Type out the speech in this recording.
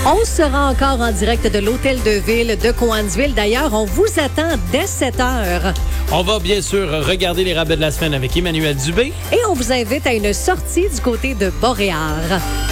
On sera encore en direct de l'Hôtel de Ville de Cowansville. D'ailleurs, on vous attend dès 7 heures. On va bien sûr regarder les rabais de la semaine avec Emmanuel Dubé. Et on vous invite à une sortie du côté de Boréard.